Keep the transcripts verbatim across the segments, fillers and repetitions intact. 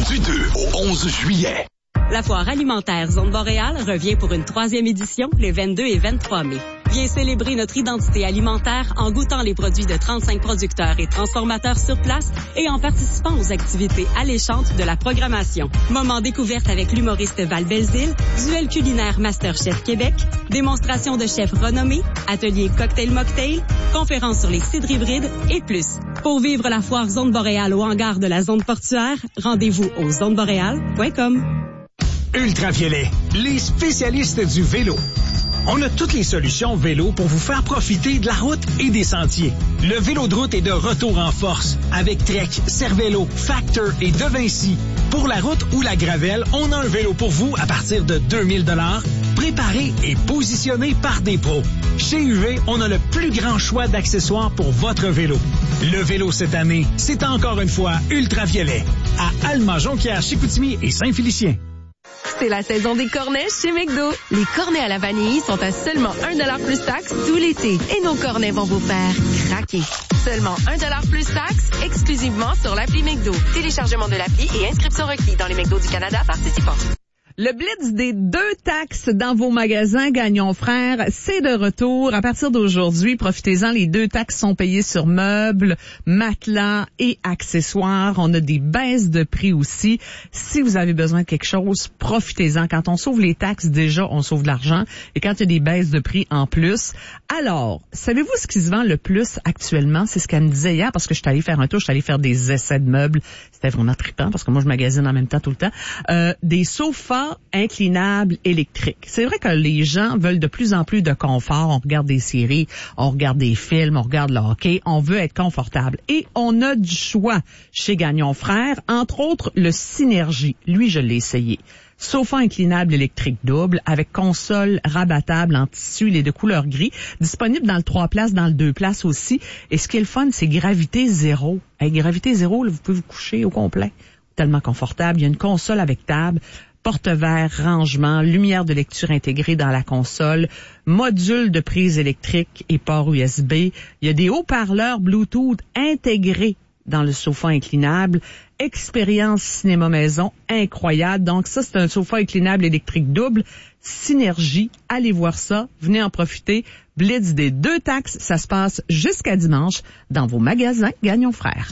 Du deux au onze juillet. La foire alimentaire Zone Boréal revient pour une troisième édition les vingt-deux et vingt-trois mai. Viens célébrer notre identité alimentaire en goûtant les produits de trente-cinq producteurs et transformateurs sur place et en participant aux activités alléchantes de la programmation. Moment découverte avec l'humoriste Val Belzile, duel culinaire MasterChef Québec, démonstration de chefs renommés, atelier cocktail-mocktail, conférences sur les cidres hybrides et plus. Pour vivre la foire Zone Boréal au hangar de la zone portuaire, rendez-vous au zone boréal point com. Ultraviolet, les spécialistes du vélo. On a toutes les solutions vélo pour vous faire profiter de la route et des sentiers. Le vélo de route est de retour en force avec Trek, Cervélo, Factor et De Vinci. Pour la route ou la gravelle, on a un vélo pour vous à partir de deux mille dollars, préparé et positionné par des pros. Chez U V, on a le plus grand choix d'accessoires pour votre vélo. Le vélo cette année, c'est encore une fois Ultraviolet à Alma, Jonquière, Chicoutimi et Saint-Félicien. C'est la saison des cornets chez McDo. Les cornets à la vanille sont à seulement un dollar plus taxe tout l'été. Et nos cornets vont vous faire craquer. Seulement un dollar plus taxe, exclusivement sur l'appli McDo. Téléchargement de l'appli et inscription requis dans les McDo du Canada participants. Le blitz des deux taxes dans vos magasins Gagnon Frères, c'est de retour. À partir d'aujourd'hui, profitez-en. Les deux taxes sont payées sur meubles, matelas et accessoires. On a des baisses de prix aussi. Si vous avez besoin de quelque chose, profitez-en. Quand on sauve les taxes, déjà, on sauve de l'argent. Et quand il y a des baisses de prix en plus. Alors, savez-vous ce qui se vend le plus actuellement? C'est ce qu'elle me disait hier parce que je suis allée faire un tour, je suis allée faire des essais de meubles. C'était vraiment trippant parce que moi, je magasine en même temps tout le temps. Euh, des sofas inclinables électriques. C'est vrai que les gens veulent de plus en plus de confort. On regarde des séries, on regarde des films, on regarde le hockey. On veut être confortable. Et on a du choix chez Gagnon Frères, entre autres le Synergie. Lui, je l'ai essayé. Sofa inclinable électrique double avec console rabattable en tissu, les deux couleurs gris, disponible dans le trois places, dans le deux places aussi. Et ce qui est le fun, c'est gravité zéro. Avec gravité zéro, là, vous pouvez vous coucher au complet. Tellement confortable. Il y a une console avec table, porte-verre, rangement, lumière de lecture intégrée dans la console, module de prise électrique et port U S B. Il y a des haut-parleurs Bluetooth intégrés dans le sofa inclinable. Expérience cinéma maison incroyable. Donc ça, c'est un sofa inclinable électrique double. Synergie. Allez voir ça. Venez en profiter. Blitz des deux taxes. Ça se passe jusqu'à dimanche dans vos magasins Gagnon Frères.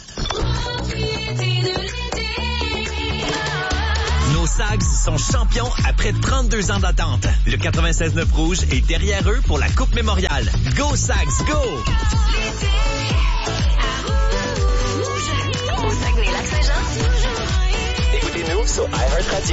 Nos Sags sont champions après trente-deux ans d'attente. Le quatre-vingt-seize neuf Rouge est derrière eux pour la Coupe Mémoriale. Go Sags, go! Écoutez-nous sur iHeartRadio.